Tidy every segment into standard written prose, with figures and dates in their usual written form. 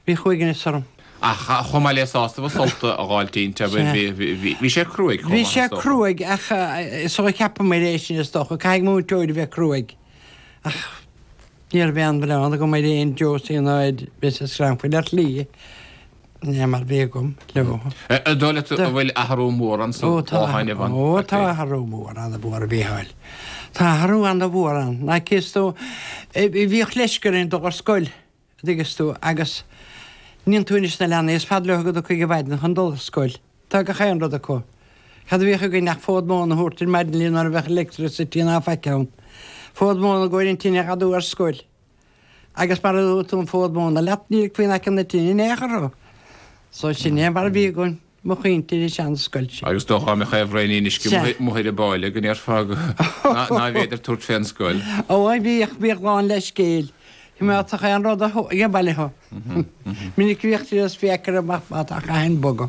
Bhí chuigeanna sarm. Chomá le sásta bh solta a gáiltínte bhí sé cruig. Bhí sé cruig ach so ceappa mé rééis sin stocha, caiig mú túir bheith cruig. Ach níor bhean bhna go mé réon Josie an áid bis sranfuil ar lí. Ne mar bhé gom le. Dóla bhfuil athrú mór an sáhaine bhain. Ó tá athrú mór an bhór bhíáil. Tá athrú an bhór an. Na cistú bhí chléisgurinn do ar scoil digustú agus níon túnis na lena is fad legad a chuige bhaidna chun dul scoil. Tá go chéan rud acu. Cad bhí go nach fód móna thuirtir medlíon ar bheith electricity ná feiceann. Fód móna goirn tíine adú ar scoil. Agus mar útún fód móna leníí cuioine an na tíine nécharú. So sinné mar bhí gon mo chuintíí sean scoil. Agus dóá me chéh réí isci muid a báile gon ar fá ná bhéidir tuairt féin scoil. Ó bhíoh bhíháin leis céil. Mé a an rud a bailthe. Minic bhíochttaí as fécar amach a chain boga.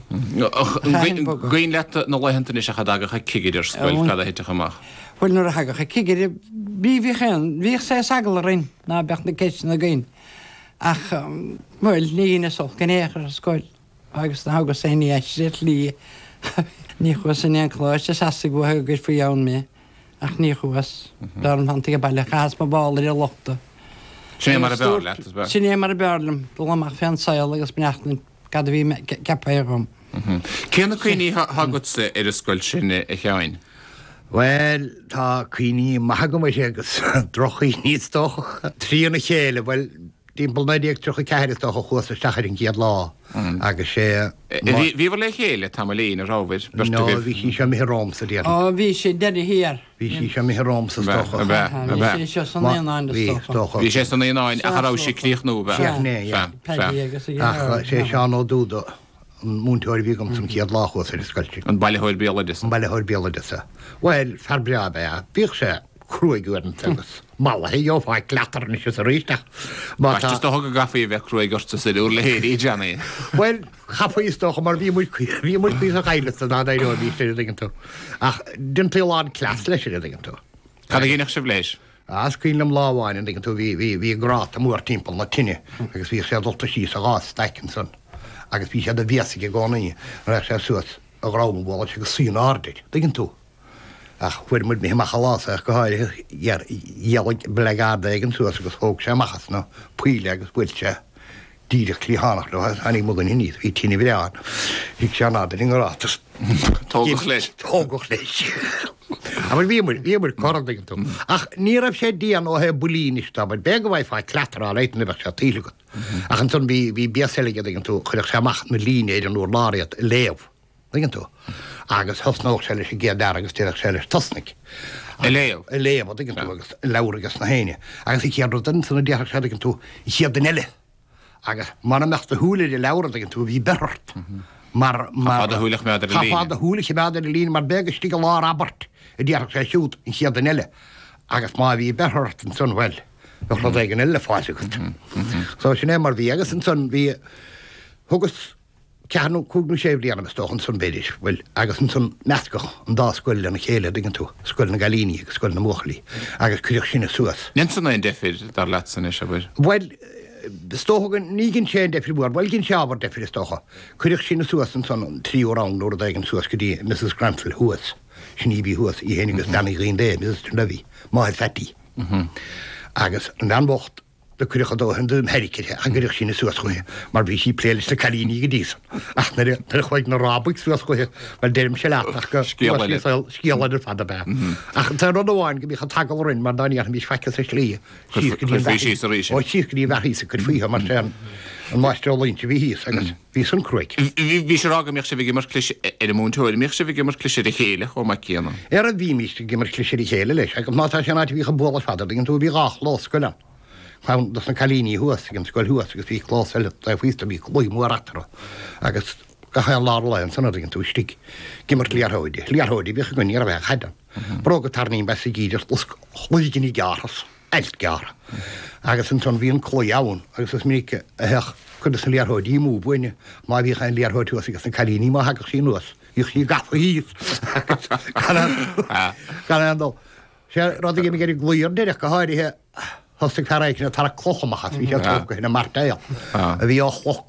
Ghaon le nó leihananta is a chadaga ciidir scoil cad a héite amach. Bhfuil nuair a hagacha ciidir bí chéan, bhíoh sé sagal rin ná becht na céit na gain. Ach bhfuil lína sol gan éair scoil agus na hagus sé ní éis lí. Ní chuas in éonláis a sasa bhthe gur fao ann mé ach ní chuas dar an hananta bailile chas má bála ar lochta. Sinné mar a bearla. Sinné mar a bearlam, dul amach féan saoil agus bneachtain cad bhí cepa gom. Céanna cuoine hagutsa ar a scoil sinne a cheáin? Well, tá cuoine maithe go mai sé agus drochaí níos tócha. Tríanna chéile, bhfuil dímpel méideag trocha ceir tócha chuasa stachar in ciad lá. Agus sé... Bhí bhar le chéile tá líon a rábhid? No, bhí sí sem mé Rómsa déar. Ó, bhí sé deidir hir. Bhí sí sem mé Rómsa tócha. Bhí sé san éonáin tócha. Bhí sé san éonáin a rá sí críoch nó bheith. Ach sé seán ó dúda múntóir bhí gom san ciad láchos ar scoilte. An bailthir béaladas. An bailthir béaladasa. Well, ferbrea be, bhíoh sé cruigúan tegus. Mala hé jófáid glatar ní a ríiste. Just a thug a gafaí bheith cruigursta sa úr le héad í deanna. Well, chafaístocha mar bhí mu a gaiileta ná éú bhí sé digan tú. Ach, dun tíáin clas leis a digan tú. Cad a ggéineach se bléis? Ascuínlam láháin digan tú bhí grát a múór timppla na tinine, agus bhí sé dulta sí a gás staican san. Agus bhí sé a bhéasa gánaí ra sé suas a grám bhil se go síon ádeid, digan tú. Ach, chuir mud mé machchalás a go háir dhéalaigh blegáda igen suas agus thóg sé machas na puile agus bhfuil sé díidir clíhánach le aní mugan iníos hí tíine bhreáin. Hiic sé náda in rátas. Tógach leis. Tógach leis. A bhfuil corach digan tú. Ach, ní raibh sé dían ó he bulínista, bud be go bhaid fáid cleatar á leitna bheith sé tílagat. Ach an son bhí beasaige digan tú chuireach sé mach na líine éidir úr láriad léamh. Digan tú. Agus thosnóch sé leis géad agus tíach sé leis tosnig. Léamh? Léamh, digan tú agus leabhar na héine. Agus i chéadú den sanna deach sé digan tú i chéad den eile. Agus mar meachta thuúla i leabhar digan tú bhí berart. Chafád a thuúlach mead ar líne. Chafád a thuúlach mead ar líne mar begus tí go lá abart i deach sé siút i chéad den eile. Agus má bhí berart an son bhfuil. Doch le an eile fáisigat. So sinné mar bhí agus an son bhí thugus ceanú cúgnú séh líanana stoch an son béidir bhfuil agus an son meascach an dá scoil na chéile digan tú scoil na galíní agus scoil na mochalí agus chuireach sinna suas. Nin san é defir dar leat san is a bhfuil? Well, stochagan níginn sé defir búir, bhil ginn seábhar defir stocha. Chuireach sinna suas an son trí órán nóair a an suas go dtí Mrs. Granville huas. Sin bí huas I hénigus danig rion dé, Mrs. Trunavy, máid fetí. Agus an anbocht le chuireach dó an dúm hericir an gurich sinna suas chuige, mar bhí sí pléiles na calíní go díos. Ach na chuig na rábaigh suas chuige, mar déirm se leach go scéalaidir fada be. Ach an tar rodháin go bhí tagal rinn mar daíach bhí feice sa slí. Ó síos go dí bhehísa chu fuiha mar sé an maistrálínte bhí híos agus bhí san cruig. Bhí sé rága meach sé bhí mar cliise ar a múntóir, meach sé bhí mar cliise a chéile ó mai céanna. Ar a bhí míiste gimar cliise a chéile leis, agus má sé náid bhí bóla fada, digan tú bhí gách lá scoilean. Chán dos na calíní huas gin scoil huas agus bhí chlásile a bhuiista bhí chlóí mórachtar agus gachail lá lein sanna digan tú stig gimar líarthóide. Líarthóide bhí go níar a bheith heidan. Bróga tarníí be gíidir chluidigin í gearras, eilt geara. Agus an son bhí an chlóáún agus is mí a heach chud san líarthóidí mú buine, má bhí chain líarthóidú agus na calíní má hagach sí nuas. Ich ní gafa híos. Gan andal. Sé rád mé géir glúir déireach go háirithe Thosig taraic na tar clochamachas bhí sé tóga hina martail. A bhí á chloch